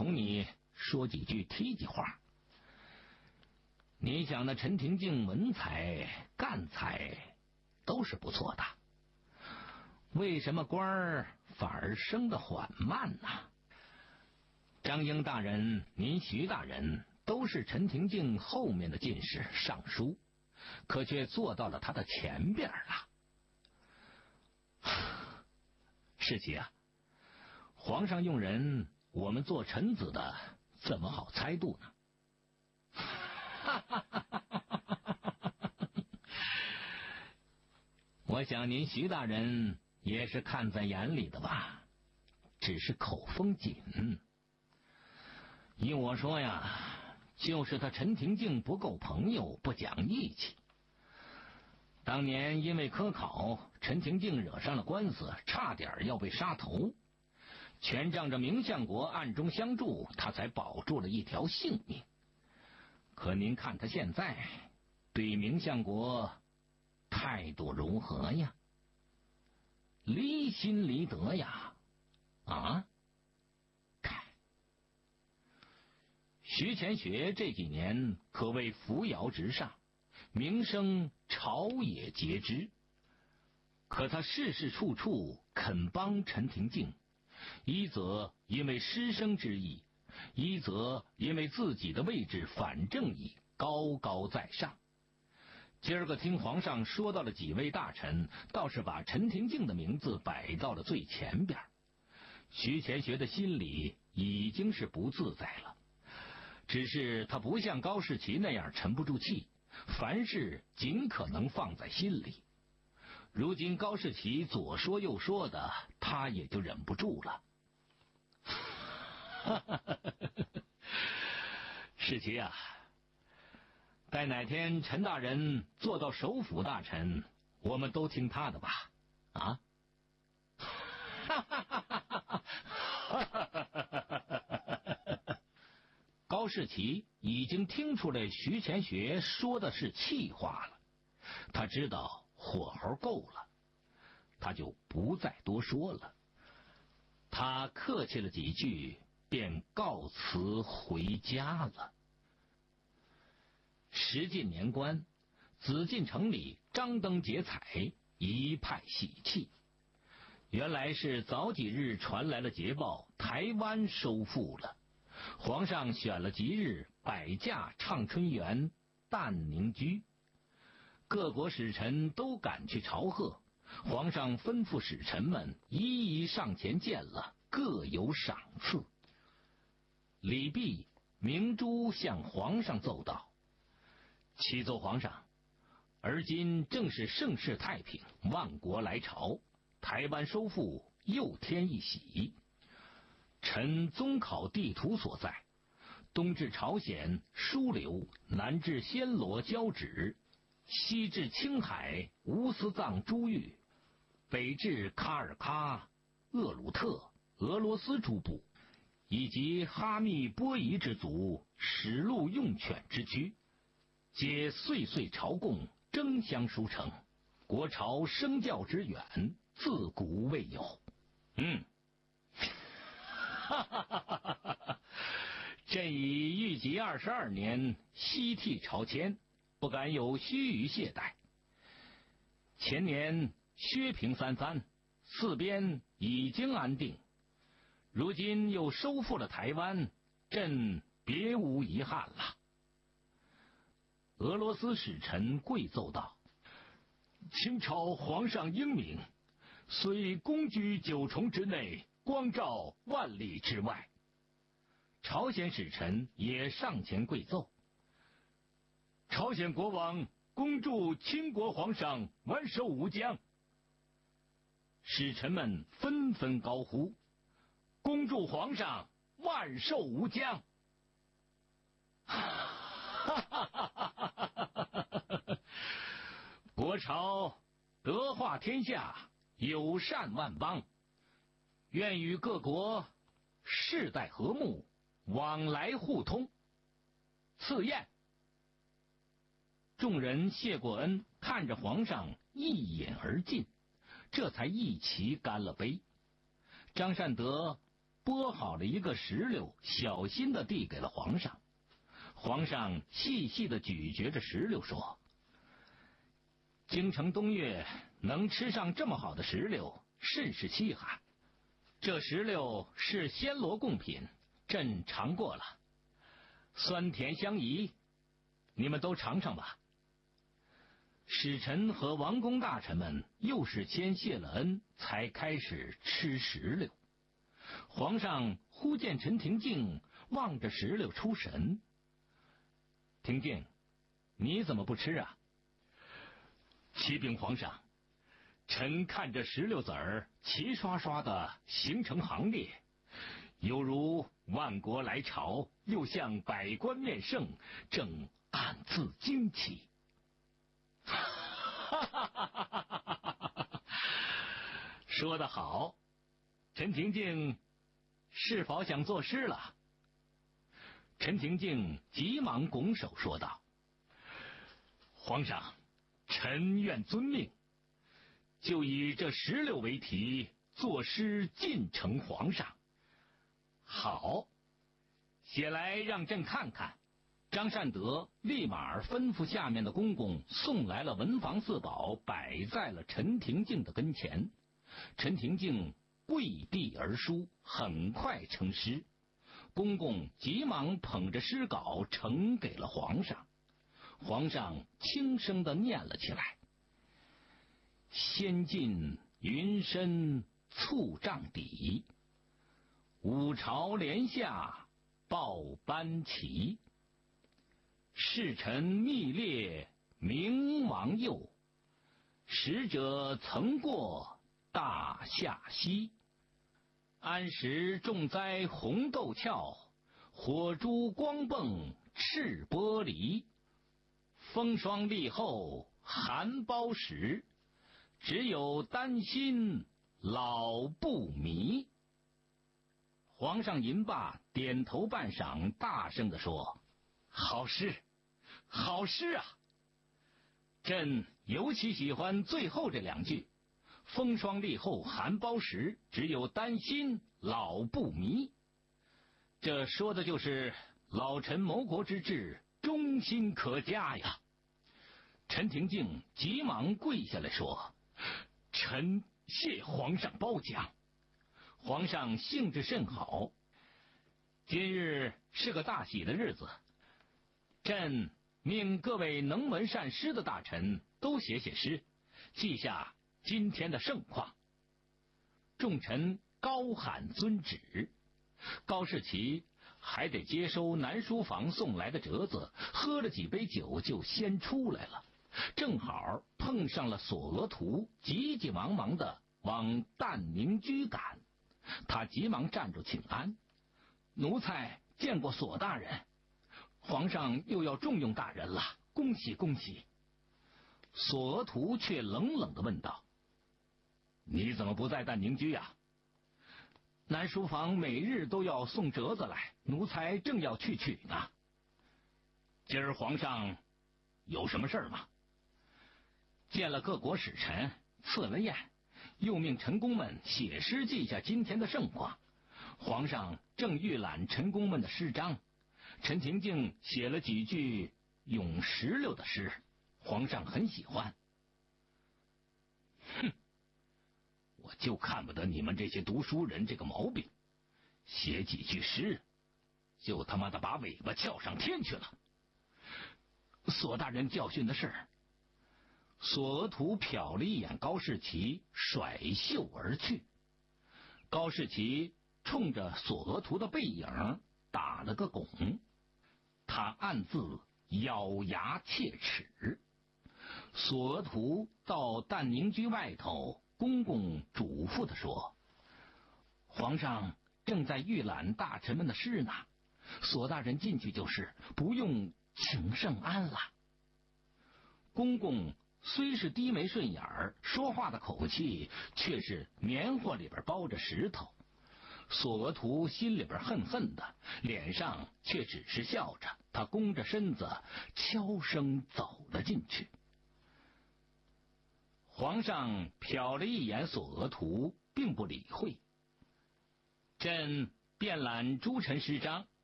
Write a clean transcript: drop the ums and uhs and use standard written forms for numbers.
同你说几句梯级话。你想那陈廷敬文才干才都是不错的，为什么官儿反而升得缓慢呢？张英大人、您徐大人都是陈廷敬后面的进士、尚书，可却坐到了他的前边了。世奇啊，皇上用人，我们做臣子的怎么好猜度呢？我想您徐大人也是看在眼里的吧，只是口风紧。依我说呀，就是他陈廷敬不够朋友，不讲义气。当年因为科考，陈廷敬惹上了官司，差点要被杀头，全仗着明相国暗中相助，他才保住了一条性命。可您看他现在对明相国态度如何呀？离心离德呀！啊，徐乾学这几年可谓扶摇直上，名声朝野皆知。可他事事处处肯帮陈廷敬，一则因为师生之意，一则因为自己的位置反正义，高高在上。今儿个听皇上说到了几位大臣，倒是把陈廷敬的名字摆到了最前边。徐乾学的心里已经是不自在了，只是他不像高士奇那样沉不住气，凡事尽可能放在心里。如今高士奇左说右说的，他也就忍不住了。士奇啊，待哪天陈大人做到首辅大臣，我们都听他的吧？啊？高士奇已经听出来徐乾学说的是气话了，他知道火候够了，他就不再多说了。他客气了几句，便告辞回家了。时近年关，紫禁城里张灯结彩，一派喜气。原来是早几日传来了捷报，台湾收复了。皇上选了吉日，摆驾畅春园、淡宁居，各国使臣都赶去朝贺。皇上吩咐使臣们一一上前见了，各有赏赐。李泌、明珠向皇上奏道：启奏皇上，而今正是盛世太平，万国来朝，台湾收复又添一喜。臣综考地图所在，东至朝鲜枢纽，南至暹罗交趾，西至青海乌斯藏珠玉，北至卡尔喀、厄鲁特、俄罗斯诸部，以及哈密波夷之族使路用犬之躯，皆岁岁朝贡，争相书成，国朝升教之远，自古未有。朕已预及22年西替朝迁，不敢有须臾懈怠。前年削平33，四边已经安定，如今又收复了台湾，朕别无遗憾了。俄罗斯使臣跪奏道：清朝皇上英明，虽公居9重之内，光照万里之外。朝鲜使臣也上前跪奏：朝鲜国王恭祝倾国皇上万寿无疆。使臣们纷纷高呼：恭祝皇上万寿无疆。国朝德化天下，友善万邦，愿与各国世代和睦，往来互通。赐宴。众人谢过恩，看着皇上一饮而尽，这才一齐干了杯。张善德剥好了一个石榴，小心地递给了皇上。皇上细细地咀嚼着石榴，说：“京城冬月能吃上这么好的石榴，甚是稀罕。这石榴是暹罗贡品，朕尝过了，酸甜相宜，你们都尝尝吧。”使臣和王公大臣们又是先谢了恩，才开始吃石榴。皇上忽见陈廷敬望着石榴出神：“廷敬，你怎么不吃啊？”“启禀皇上，臣看着石榴籽儿齐刷刷的形成行列，犹如万国来朝，又像百官面圣，正暗自惊奇。”说得好，陈廷敬是否想作诗了？陈廷敬急忙拱手说道：“皇上，臣愿遵命，就以这石榴为题，作诗进呈皇上。”“好，写来让朕看看。”张善德立马吩咐下面的公公送来了文房四宝，摆在了陈廷敬的跟前。陈廷敬跪地而书，很快成诗。公公急忙捧着诗稿呈给了皇上。皇上轻声地念了起来：“仙尽云深簇帐底，五朝连下报班旗。侍臣密列明王右，使者曾过大夏西。安时重栽红豆鞘，火珠光迸赤玻璃。风霜立后寒苞时，只有丹心老不迷。”皇上吟罢，点头半晌，大声地说：“好诗，好诗啊！朕尤其喜欢最后这两句：风霜立后寒苞时，只有丹心老不迷。这说的就是老臣谋国之志，忠心可嘉呀。”陈廷敬急忙跪下来说：“臣谢皇上褒奖。”皇上兴致甚好，今日是个大喜的日子，朕命各位能文善诗的大臣都写写诗，记下今天的盛况。众臣高喊遵旨。高士奇还得接收南书房送来的折子，喝了几杯酒就先出来了，正好碰上了索额图急急忙忙的往淡宁居赶。他急忙站住请安：“奴才见过索大人，皇上又要重用大人了，恭喜恭喜。”索额图却冷冷地问道：“你怎么不在淡宁居啊？”“南书房每日都要送折子来，奴才正要去取呢。”“今儿皇上有什么事儿吗？”“见了各国使臣，赐了宴，又命臣工们写诗记下今天的盛况。皇上正预览臣工们的诗章，陈廷敬写了几句咏石榴的诗，皇上很喜欢。”“哼，我就看不得你们这些读书人这个毛病，写几句诗，就他妈的把尾巴翘上天去了。”“索大人教训的是。”索额图瞟了一眼高士奇，甩袖而去。高士奇冲着索额图的背影打了个拱，他暗自咬牙切齿。索额图到淡宁居外头，公公嘱咐他说：“皇上正在预览大臣们的诗呢，索大人进去就是，不用请圣安了。”公公虽是低眉顺眼儿，说话的口气却是棉花里边包着石头。索额图心里边恨恨的，脸上却只是笑着。他弓着身子，悄声走了进去。皇上瞟了一眼索额图，并不理会。朕遍览诸臣诗章，